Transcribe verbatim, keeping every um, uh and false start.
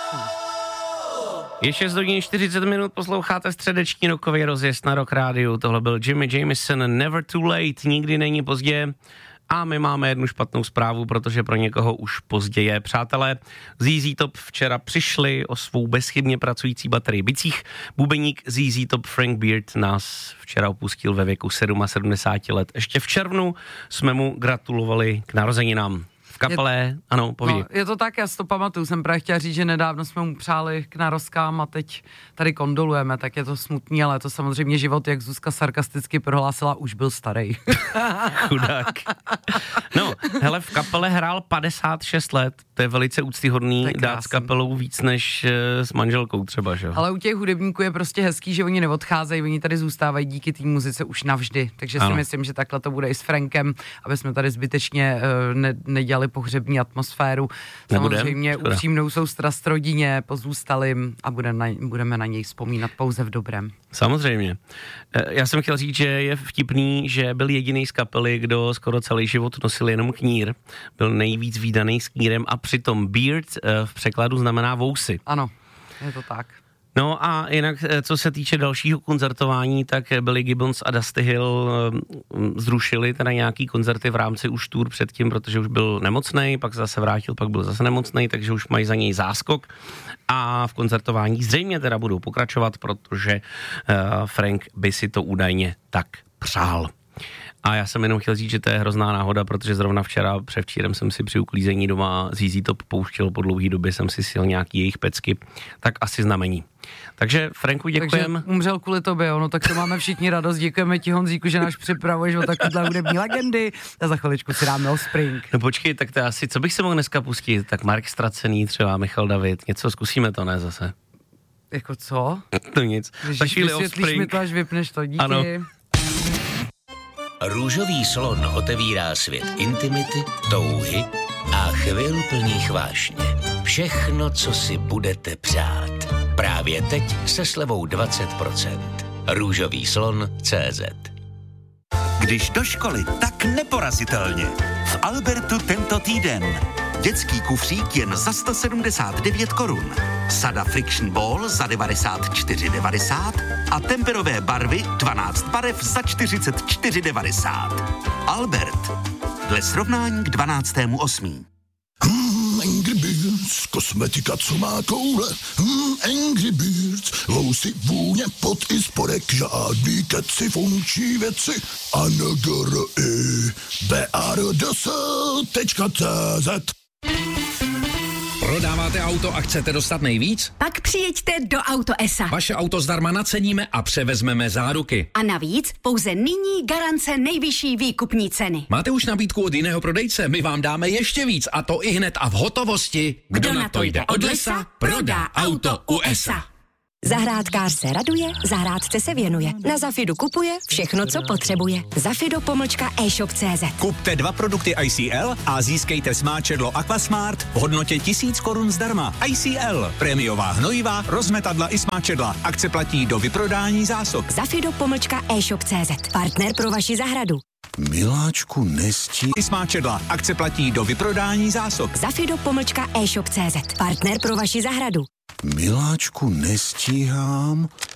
Je šest hodin čtyřicet minut, posloucháte středeční rokový rozjezd na Rock Rádiu. Tohle byl Jimmy Jamison, Never Too Late, nikdy není pozdě. A my máme jednu špatnou zprávu, protože pro někoho už pozdě je. Přátelé, Z Z Top včera přišli o svou bezchybně pracující baterii bicích. Bubeník Z Z Top Frank Beard nás včera opustil ve věku sedmdesát sedm let. Ještě v červnu jsme mu gratulovali k narozeninám. V kapele, je, ano, povídej. No, je to tak, já si to pamatuju, jsem právě chtěla říct, že nedávno jsme mu přáli k narozkám a teď tady kondolujeme, tak je to smutný, ale to samozřejmě život, jak Zuzka sarkasticky prohlásila, už byl starý. Chudák. No, hele, v kapele hrál padesát šest let, to je velice úctyhodný dát s kapelou víc než s manželkou třeba, že jo? Ale u těch hudebníků je prostě hezký, že oni neodcházejí, oni tady zůstávají díky té muzice už navždy, takže ano. Si myslím, že takhle to bude i s Frankem, aby jsme tady zbytečně uh, ne, nedělali pohřební atmosféru. Nebudem? Samozřejmě Škoda. upřímnou soustrast rodině, pozůstalým a bude na, budeme na něj vzpomínat pouze v dobrém. Samozřejmě. Já jsem chtěl říct, že je vtipný, že byl jediný z kapely, kdo skoro celý život nosil jenom knír. Byl nejvíc vídaný s knírem a přitom beard v překladu znamená vousy. Ano, je to tak. No a jinak, co se týče dalšího koncertování, tak Billy Gibbons a Dusty Hill zrušili teda nějaký koncerty v rámci už tour předtím, protože už byl nemocnej, pak zase vrátil, pak byl zase nemocnej, takže už mají za něj záskok a v koncertování zřejmě teda budou pokračovat, protože uh, Frank by si to údajně tak přál. A já jsem jenom chtěl říct, že to je hrozná náhoda, protože zrovna včera, převčírem jsem si při uklízení doma Z Z Top pouštěl, po dlouhý době jsem si sil nějaký jejich pecky, tak asi znamení. Takže Franku, děkujem. Takže umřel kvůli tobě, no tak to máme všichni radost, děkujeme ti, Honzíku, že náš připravuješ o takovéhle hudební legendy a za chviličku si dáme Offspring. No počkej, tak to asi, co bych se mohl dneska pustit? Tak Mark Ztracený, třeba Michal David, něco zkusíme to, ne zase? Jako co? To nic. Když vysvětlíš mi to, až vypneš to, díky. Ano. Růžový slon otevírá svět intimity, touhy a chvil plných vášně. Všechno, co si budete přát. Právě teď se slevou dvacet procent. Růžový slon tečka cé zet. Když do školy, tak neporazitelně. V Albertu tento týden. Dětský kufřík jen za sto sedmdesát devět korun. Sada Friction Ball za devadesát čtyři devadesát a temperové barvy dvanáct barev za čtyřicet čtyři devadesát. Albert. Dle srovnání k dvanáctému osmého Hmm, Angry Birds, kosmetika, co má koule. Hmm, Angry Birds, vousy, vůně, pot i spodek, žádný keci, funkční věci. A N G R I B A R D S tečka cé zet. Prodáváte auto a chcete dostat nejvíc? Pak přijeďte do Auto E S A. Vaše auto zdarma naceníme a převezmeme záruky. A navíc pouze nyní garance nejvyšší výkupní ceny. Máte už nabídku od jiného prodejce? My vám dáme ještě víc a to i hned a v hotovosti. Kdo, Kdo na to jde od lesa, prodá auto u E S A. Zahrádkář se raduje, zahrádce se věnuje. Na Zafidu kupuje všechno, co potřebuje. Zafido pomlčka e-shop tečka cé zet. Kupte dva produkty I C L a získejte smáčedlo Aquasmart v hodnotě tisíc korun zdarma. I C L, prémiová hnojivá, rozmetadla i smáčedla. Akce platí do vyprodání zásob. Zafido pomlčka e-shop tečka cé zet. Partner pro vaši zahradu. Miláčku, nestí... I smáčedla. Akce platí do vyprodání zásob. Zafido pomlčka e-shop tečka cé zet. Partner pro vaši zahradu. Miláčku, nestíhám...